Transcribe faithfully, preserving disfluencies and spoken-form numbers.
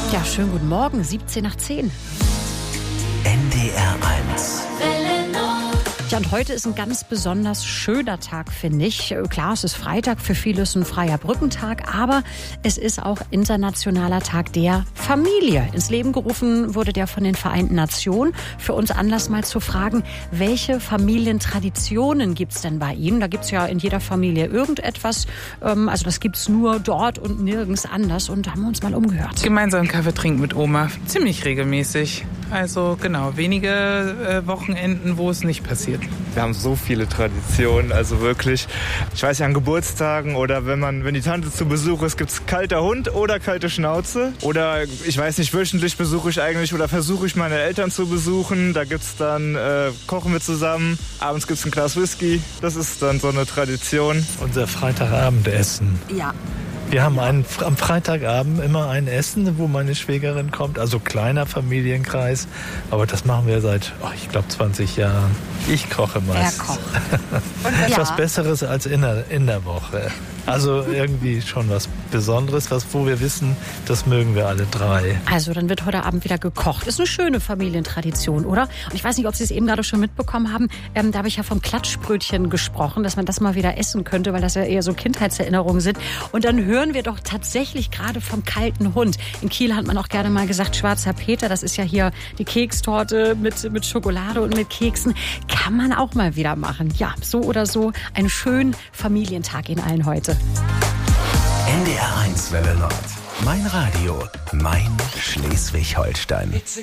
Ja, schönen guten Morgen, siebzehn nach zehn. N D R eins. Ja, und heute ist ein ganz besonders schöner Tag, finde ich. Klar, es ist Freitag, für viele ist ein freier Brückentag, aber es ist auch internationaler Tag der Familie. Ins Leben gerufen wurde der von den Vereinten Nationen. Für uns Anlass mal zu fragen, welche Familientraditionen gibt's denn bei Ihnen? Da gibt's ja in jeder Familie irgendetwas. Also das gibt's nur dort und nirgends anders. Und da haben wir uns mal umgehört. Gemeinsam Kaffee trinken mit Oma, ziemlich regelmäßig. Also genau, wenige äh, Wochenenden, wo es nicht passiert. Wir haben so viele Traditionen, also wirklich, ich weiß ja, an Geburtstagen oder wenn man, wenn die Tante zu Besuch ist, gibt's kalter Hund oder kalte Schnauze. Oder ich weiß nicht, wöchentlich besuche ich eigentlich oder versuche ich meine Eltern zu besuchen. Da gibt's dann, äh, kochen wir zusammen, abends gibt's ein Glas Whisky. Das ist dann so eine Tradition. Unser Freitagabendessen. Ja. Wir haben einen, am Freitagabend immer ein Essen, wo meine Schwägerin kommt, also kleiner Familienkreis. Aber das machen wir seit, oh, ich glaube, zwanzig Jahren. Ich koche meist. Er kocht. Etwas ja. Besseres als in der, in der Woche. Also irgendwie schon was Besonderes, was, wo wir wissen, das mögen wir alle drei. Also dann wird heute Abend wieder gekocht. Ist eine schöne Familientradition, oder? Und ich weiß nicht, ob Sie es eben gerade schon mitbekommen haben. Ähm, da habe ich ja vom Klatschbrötchen gesprochen, dass man das mal wieder essen könnte, weil das ja eher so Kindheitserinnerungen sind. Und dann hören wir doch tatsächlich gerade vom kalten Hund. In Kiel hat man auch gerne mal gesagt, Schwarzer Peter, das ist ja hier die Kekstorte mit, mit Schokolade und mit Keksen. Kann man auch mal wieder machen. Ja, so oder so, einen schönen Familientag Ihnen allen heute. N D R eins Welle Nord. Mein Radio, mein Schleswig-Holstein.